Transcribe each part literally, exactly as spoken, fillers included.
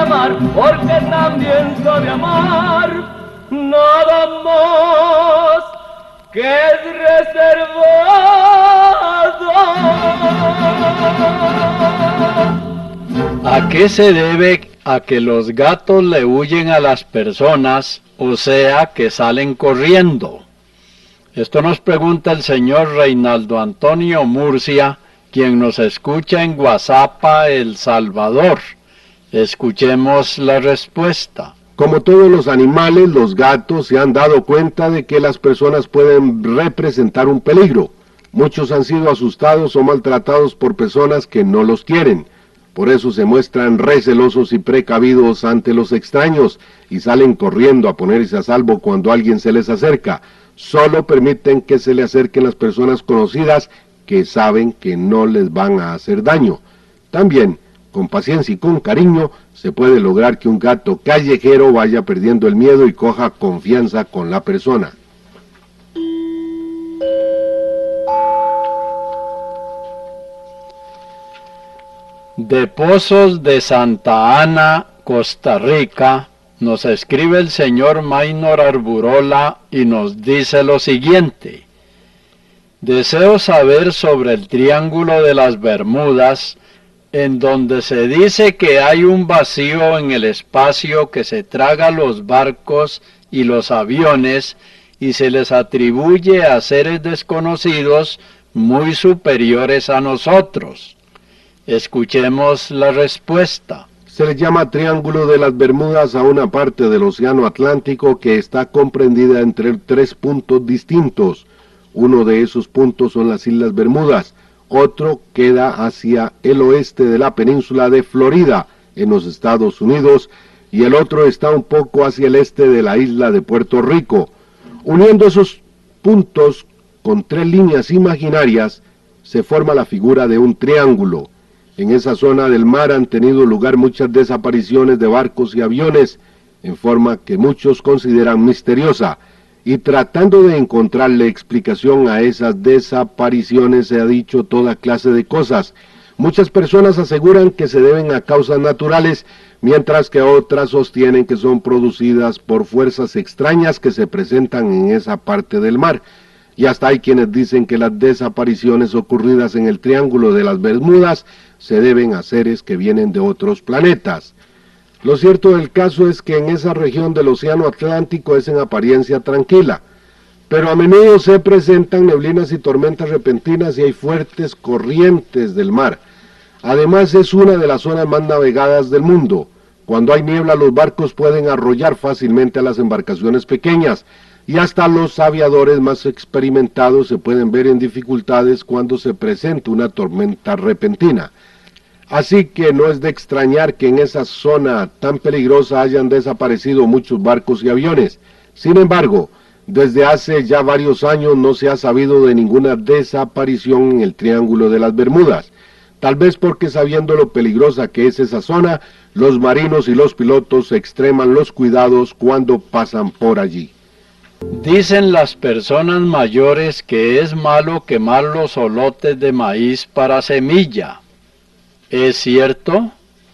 amar, porque también sabe amar, nada más que es reservado. ¿A qué se debe a que los gatos le huyen a las personas, o sea, que salen corriendo? Esto nos pregunta el señor Reinaldo Antonio Murcia, quien nos escucha en Guazapa, El Salvador. Escuchemos la respuesta. Como todos los animales, los gatos se han dado cuenta de que las personas pueden representar un peligro. Muchos han sido asustados o maltratados por personas que no los quieren. Por eso se muestran recelosos y precavidos ante los extraños y salen corriendo a ponerse a salvo cuando alguien se les acerca. Solo permiten que se le acerquen las personas conocidas que saben que no les van a hacer daño. También, con paciencia y con cariño, se puede lograr que un gato callejero vaya perdiendo el miedo y coja confianza con la persona. De Pozos de Santa Ana, Costa Rica, nos escribe el señor Maynor Arburola y nos dice lo siguiente. Deseo saber sobre el Triángulo de las Bermudas, en donde se dice que hay un vacío en el espacio que se traga los barcos y los aviones y se les atribuye a seres desconocidos muy superiores a nosotros. Escuchemos la respuesta. Se le llama Triángulo de las Bermudas a una parte del Océano Atlántico que está comprendida entre tres puntos distintos. Uno de esos puntos son las Islas Bermudas, otro queda hacia el oeste de la península de Florida, en los Estados Unidos, y el otro está un poco hacia el este de la isla de Puerto Rico. Uniendo esos puntos con tres líneas imaginarias, se forma la figura de un triángulo. En esa zona del mar han tenido lugar muchas desapariciones de barcos y aviones, en forma que muchos consideran misteriosa, y tratando de encontrarle explicación a esas desapariciones se ha dicho toda clase de cosas. Muchas personas aseguran que se deben a causas naturales, mientras que otras sostienen que son producidas por fuerzas extrañas que se presentan en esa parte del mar. Y hasta hay quienes dicen que las desapariciones ocurridas en el Triángulo de las Bermudas se deben a seres que vienen de otros planetas. Lo cierto del caso es que en esa región del Océano Atlántico es en apariencia tranquila, pero a menudo se presentan neblinas y tormentas repentinas y hay fuertes corrientes del mar. Además es una de las zonas más navegadas del mundo. Cuando hay niebla los barcos pueden arrollar fácilmente a las embarcaciones pequeñas, y hasta los aviadores más experimentados se pueden ver en dificultades cuando se presenta una tormenta repentina. Así que no es de extrañar que en esa zona tan peligrosa hayan desaparecido muchos barcos y aviones. Sin embargo, desde hace ya varios años no se ha sabido de ninguna desaparición en el Triángulo de las Bermudas. Tal vez porque sabiendo lo peligrosa que es esa zona, los marinos y los pilotos extreman los cuidados cuando pasan por allí. Dicen las personas mayores que es malo quemar los olotes de maíz para semilla. ¿Es cierto?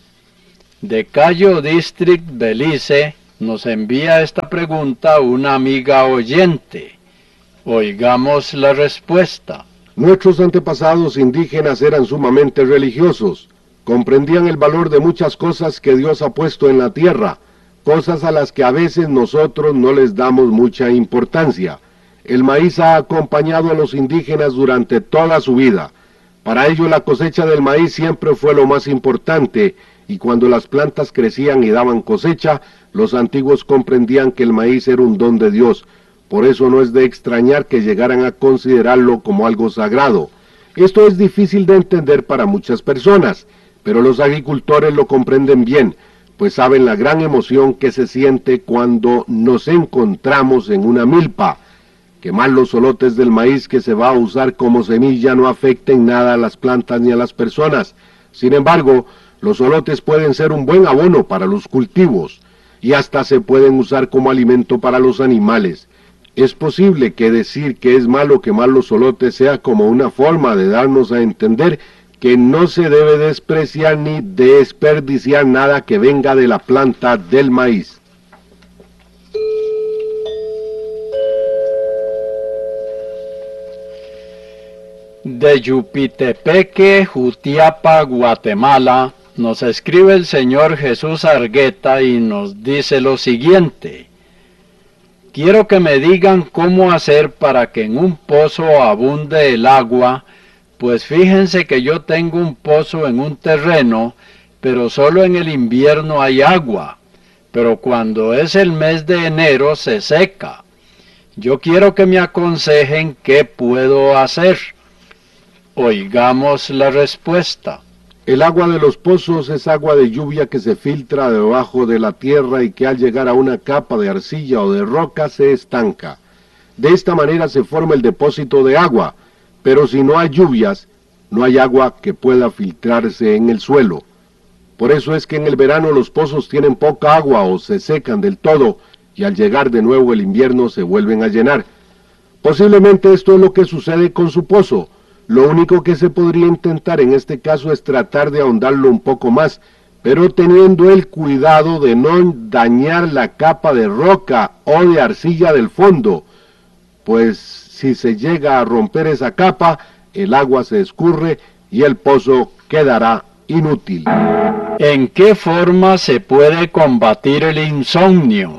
De Cayo District, Belice, nos envía esta pregunta una amiga oyente. Oigamos la respuesta. Nuestros antepasados indígenas eran sumamente religiosos. Comprendían el valor de muchas cosas que Dios ha puesto en la tierra, cosas a las que a veces nosotros no les damos mucha importancia. El maíz ha acompañado a los indígenas durante toda su vida. Para ello la cosecha del maíz siempre fue lo más importante, y cuando las plantas crecían y daban cosecha, los antiguos comprendían que el maíz era un don de Dios. Por eso no es de extrañar que llegaran a considerarlo como algo sagrado. Esto es difícil de entender para muchas personas, pero los agricultores lo comprenden bien, pues saben la gran emoción que se siente cuando nos encontramos en una milpa. Quemar los solotes del maíz que se va a usar como semilla no afecta en nada a las plantas ni a las personas. Sin embargo, los solotes pueden ser un buen abono para los cultivos, y hasta se pueden usar como alimento para los animales. Es posible que decir que es malo quemar los solotes sea como una forma de darnos a entender que no se debe despreciar ni desperdiciar nada que venga de la planta del maíz. De Yupitepeque, Jutiapa, Guatemala, nos escribe el señor Jesús Argueta y nos dice lo siguiente: quiero que me digan cómo hacer para que en un pozo abunde el agua, pues fíjense que yo tengo un pozo en un terreno, pero solo en el invierno hay agua, pero cuando es el mes de enero se seca. Yo quiero que me aconsejen qué puedo hacer. Oigamos la respuesta. El agua de los pozos es agua de lluvia que se filtra debajo de la tierra y que al llegar a una capa de arcilla o de roca se estanca. De esta manera se forma el depósito de agua, pero si no hay lluvias, no hay agua que pueda filtrarse en el suelo. Por eso es que en el verano los pozos tienen poca agua o se secan del todo, y al llegar de nuevo el invierno se vuelven a llenar. Posiblemente esto es lo que sucede con su pozo. Lo único que se podría intentar en este caso es tratar de ahondarlo un poco más, pero teniendo el cuidado de no dañar la capa de roca o de arcilla del fondo, pues si se llega a romper esa capa, el agua se escurre y el pozo quedará inútil. ¿En qué forma se puede combatir el insomnio?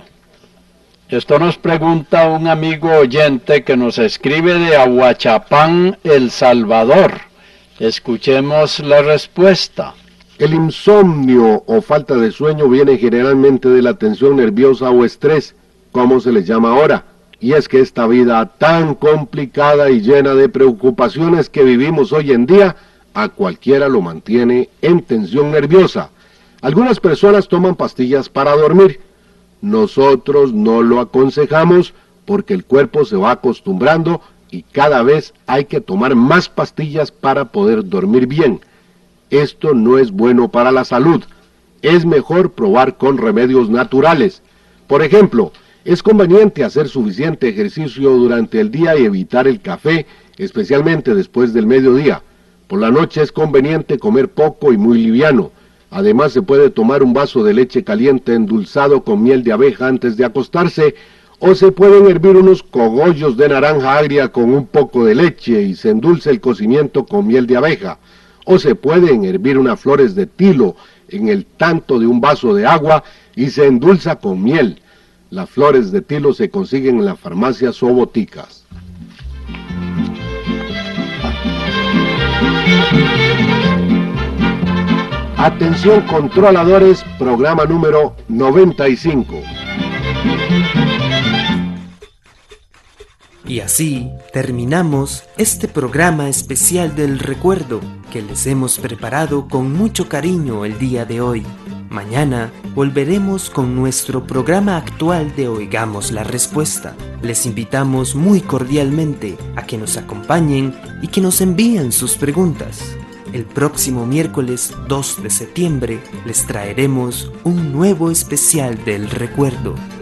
Esto nos pregunta un amigo oyente que nos escribe de Ahuachapán, El Salvador. Escuchemos la respuesta. El insomnio o falta de sueño viene generalmente de la tensión nerviosa o estrés, como se les llama ahora. Y es que esta vida tan complicada y llena de preocupaciones que vivimos hoy en día, a cualquiera lo mantiene en tensión nerviosa. Algunas personas toman pastillas para dormir. Nosotros no lo aconsejamos porque el cuerpo se va acostumbrando y cada vez hay que tomar más pastillas para poder dormir bien. Esto no es bueno para la salud. Es mejor probar con remedios naturales. Por ejemplo, es conveniente hacer suficiente ejercicio durante el día y evitar el café, especialmente después del mediodía. Por la noche es conveniente comer poco y muy liviano. Además se puede tomar un vaso de leche caliente endulzado con miel de abeja antes de acostarse, o se pueden hervir unos cogollos de naranja agria con un poco de leche y se endulza el cocimiento con miel de abeja, o se pueden hervir unas flores de tilo en el tanto de un vaso de agua y se endulza con miel. Las flores de tilo se consiguen en las farmacias o boticas. Atención controladores, programa número noventa y cinco. Y así terminamos este programa especial del recuerdo que les hemos preparado con mucho cariño el día de hoy. Mañana volveremos con nuestro programa actual de Oigamos la Respuesta. Les invitamos muy cordialmente a que nos acompañen y que nos envíen sus preguntas. El próximo miércoles dos de septiembre les traeremos un nuevo especial del recuerdo.